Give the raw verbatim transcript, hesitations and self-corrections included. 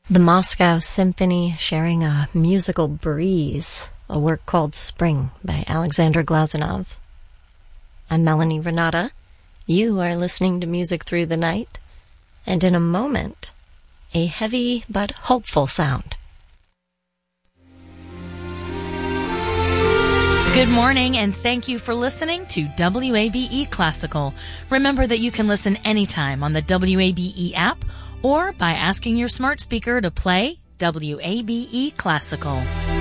The Moscow Symphony sharing a musical breeze, a work called Spring by Alexander Glazunov. I'm Melanie Renata. You are listening to Music Through the Night, and in a moment, a heavy but hopeful sound. Good morning, and thank you for listening to W A B E Classical. Remember that you can listen anytime on the W A B E app or by asking your smart speaker to play W A B E Classical.